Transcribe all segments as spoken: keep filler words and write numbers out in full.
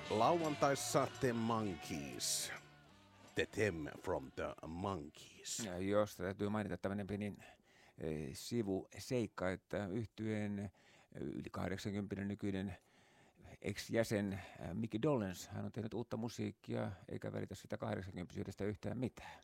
Lauantaissa The Monkees. The Them from the Monkees. Ja jos täytyy mainita tämmöinen pieni e, sivuseikka, että yhtyeen yli kahdeksankymmentä nykyinen ex-jäsen Micky Dolenz, hän on tehnyt uutta musiikkia eikä välitä sitä kahdeksankymmentä yhtään mitään.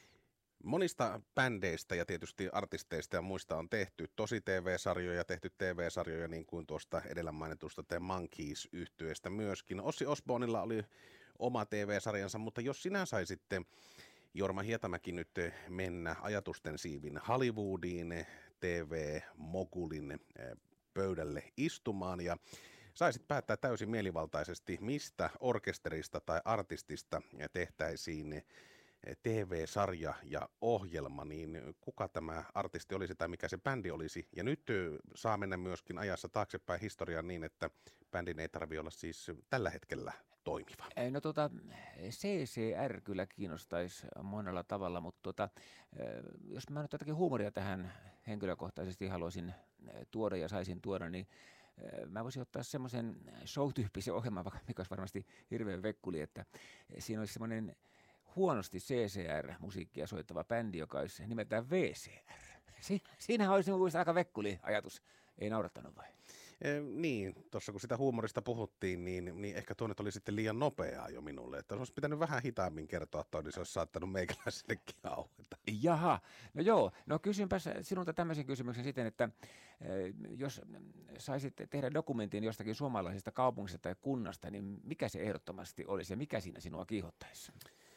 Monista bändeistä ja tietysti artisteista ja muista on tehty tosi T V-sarjoja, tehty T V-sarjoja niin kuin tuosta edellä mainitusta The Monkees-yhtyeestä myöskin. Ozzy Osbournella oli oma T V-sarjansa, mutta jos sinä saisitte Jorma Hietamäki nyt mennä ajatusten siivin Hollywoodiin T V-mogulin pöydälle istumaan ja saisit päättää täysin mielivaltaisesti, mistä orkesterista tai artistista tehtäisiin T V-sarja ja ohjelma, niin kuka tämä artisti olisi tai mikä se bändi olisi? Ja nyt saa mennä myöskin ajassa taaksepäin historiaan niin, että bändin ei tarvitse olla siis tällä hetkellä toimiva. No tota, C C R kyllä kiinnostaisi monella tavalla, mutta tota, jos mä nyt jotakin huumoria tähän henkilökohtaisesti haluaisin tuoda ja saisin tuoda, niin mä voisin ottaa semmoisen show-tyyppisen ohjelman, mikä olisi varmasti hirveän vekkuli, että siinä olisi semmoinen huonosti C C R-musiikkia soittava bändi, joka olisi nimeltään V C R. Si- siinähän olisi mun aika vekkuli ajatus. Ei naurattanut vai? E, niin, tuossa kun sitä huumorista puhuttiin, niin, niin ehkä tuo nyt oli sitten liian nopeaa jo minulle. Että olisi pitänyt vähän hitaammin kertoa toi, niin se olisi saattanut meikäläisellekin aueta. Jaha, no joo. No kysynpäs sinulta tämmöisen kysymyksen siten, että e, jos saisit tehdä dokumentin jostakin suomalaisesta kaupungista tai kunnasta, niin mikä se ehdottomasti olisi ja mikä siinä sinua kiihottaisi?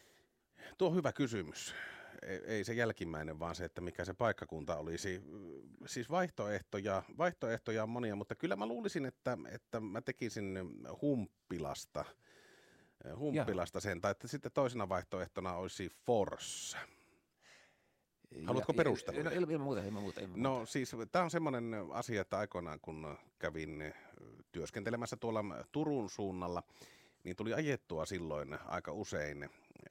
Tuo on hyvä kysymys. Ei, ei se jälkimmäinen, vaan se, että mikä se paikkakunta olisi. Siis vaihtoehtoja, vaihtoehtoja on monia, mutta kyllä mä luulisin, että, että mä tekisin Humppilasta, Humppilasta sen, tai että sitten toisena vaihtoehtona olisi Forssa. Haluatko perustella? No ilman muuta, ilman muuta. Ilman no muuta. siis tämä on semmoinen asia, että aikoinaan kun kävin työskentelemässä tuolla Turun suunnalla, niin tuli ajettua silloin aika usein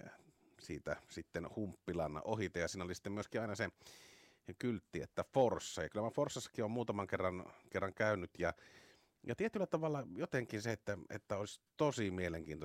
siitä sitten Humppilan ohite, ja siinä oli sitten myöskin aina se kyltti, että Forssa, ja kyllä mä Forssassakin olen muutaman kerran, kerran käynyt, ja, ja tietyllä tavalla jotenkin se, että, että olisi tosi mielenkiintoista